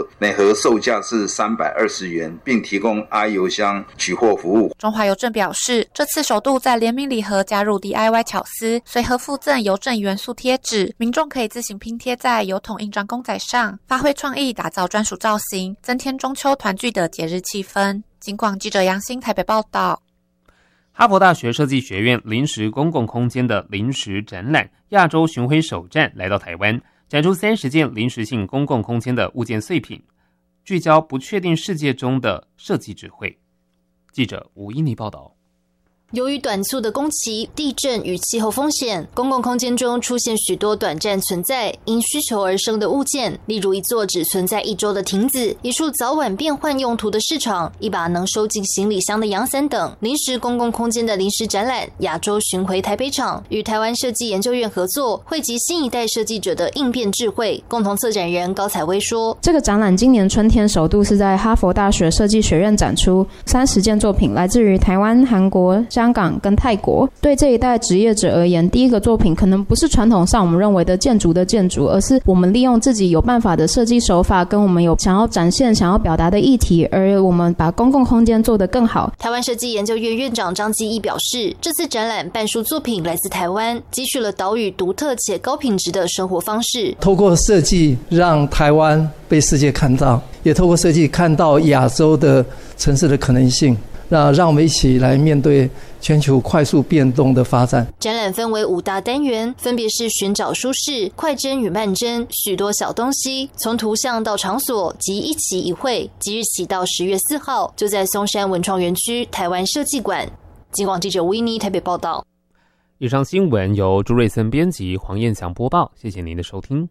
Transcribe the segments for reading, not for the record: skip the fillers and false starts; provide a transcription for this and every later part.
盒，每盒售价是320元，并提供阿邮箱取货服务。 中华邮政表示，这次首度在联名礼盒加入 DIY 巧思，随盒附赠邮政元素贴纸，民众可以自行拼贴在邮筒印章公仔上，发挥创意打造专属造型，增添中秋团聚的节日气氛。警广记者杨欣台北报道。 哈佛大学设计学院临时公共空间的临时展览亚洲巡回首站来到台湾，展出30件临时性公共空间的物件碎品，聚焦不确定世界中的设计智慧。记者吴依妮报道。 由于短促的工期、地震与气候风险，公共空间中出现许多短暂存在、因需求而生的物件，例如一座只存在1周的亭子、一处早晚变换用途的市场、一把能收进行李箱的阳伞等。临时公共空间的临时展览亚洲巡回台北场与台湾设计研究院合作，汇集新一代设计者的应变智慧。共同策展人高彩薇说， 这个展览今年春天首度是在哈佛大学设计学院展出，30件作品来自于台湾、韩国、香港跟泰国。对这一代职业者而言，第一个作品可能不是传统上我们认为的建筑，而是我们利用自己有办法的设计手法，跟我们有想要展现、想要表达的议题，而我们把公共空间做得更好。 台湾设计研究院院长张基义表示，这次展览半数作品来自台湾，汲取了岛屿独特且高品质的生活方式。 透过设计让台湾被世界看到，也透过设计看到亚洲的城市的可能性。让我们一起来面对全球快速变动的发展。 展览分为5大单元，分别是寻找舒适、快帧与慢帧、许多小东西，从图像到场所及一期一会。即日起到10月4号，就在松山文创园区台湾设计馆。警广记者吴依妮台北报道。 以上新闻由朱瑞森编辑，黄燕祥播报。谢谢您的收听。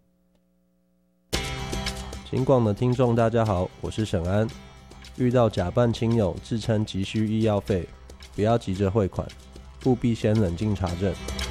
警广的听众大家好，我是沈安。遇到假扮亲友自称急需医药费，不要急着汇款，务必先冷静查证。